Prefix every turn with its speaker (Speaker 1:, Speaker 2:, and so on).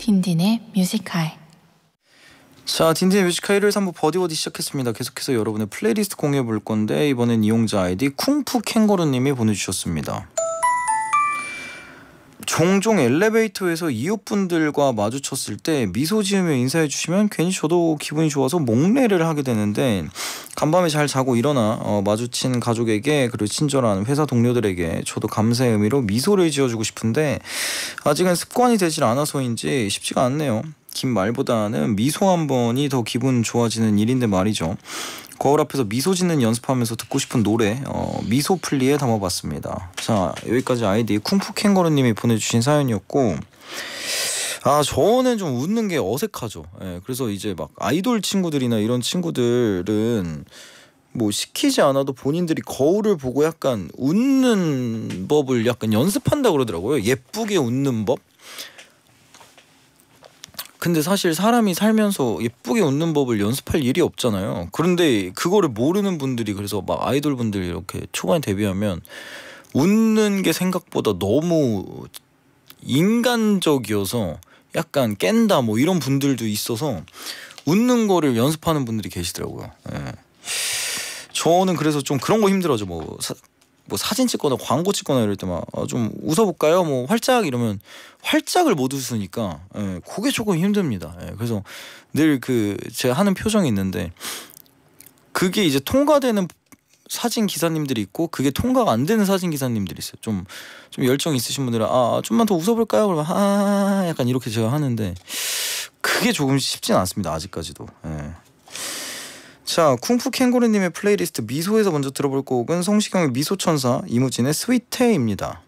Speaker 1: 딘딘의 뮤직하이.
Speaker 2: 자, 딘딘의 뮤직하이 1월 3부 버디버디 시작했습니다. 계속해서 여러분의 플레이리스트 공유해 볼 건데 이번엔 이용자 아이디 쿵푸 캥거루님이 보내주셨습니다. 종종 엘리베이터에서 이웃분들과 마주쳤을 때 미소 지으며 인사해 주시면 괜히 저도 기분이 좋아서 목례를 하게 되는데, 간밤에 잘 자고 일어나 마주친 가족에게 그리고 친절한 회사 동료들에게 저도 감사의 의미로 미소를 지어주고 싶은데 아직은 습관이 되질 않아서인지 쉽지가 않네요. 긴 말보다는 미소 한 번이 더 기분 좋아지는 일인데 말이죠. 거울 앞에서 미소 짓는 연습하면서 듣고 싶은 노래 미소 플리에 담아봤습니다. 자, 여기까지 아이디 쿵푸 캥거루님이 보내주신 사연이었고, 저는 좀 웃는 게 어색하죠. 예, 그래서 이제 막 아이돌 친구들이나 이런 친구들은 뭐 시키지 않아도 본인들이 거울을 보고 약간 웃는 법을 약간 연습한다 그러더라고요. 예쁘게 웃는 법. 근데 사실 사람이 살면서 예쁘게 웃는 법을 연습할 일이 없잖아요. 그런데 그거를 모르는 분들이, 그래서 막 아이돌 분들이 이렇게 초반에 데뷔하면 웃는 게 생각보다 너무 인간적이어서 약간 깬다 뭐 이런 분들도 있어서 웃는 거를 연습하는 분들이 계시더라고요. 예. 저는 그래서 좀 그런 거 힘들어져. 뭐 사진 찍거나 광고 찍거나 이럴 때 막 좀 웃어볼까요? 뭐 활짝 이러면 활짝을 못 웃으니까 그게 조금 힘듭니다. 그래서 늘 제가 하는 표정이 있는데 그게 이제 통과되는 사진 기사님들이 있고 그게 통과가 안 되는 사진 기사님들이 있어요. 좀 열정 있으신 분들은 좀만 더 웃어볼까요? 그러면 약간 이렇게 제가 하는데 그게 조금 쉽지는 않습니다. 아직까지도. 자, 쿵푸 캥거루님의 플레이리스트 미소에서 먼저 들어볼 곡은 성시경의 미소천사, 이무진의 스위테입니다.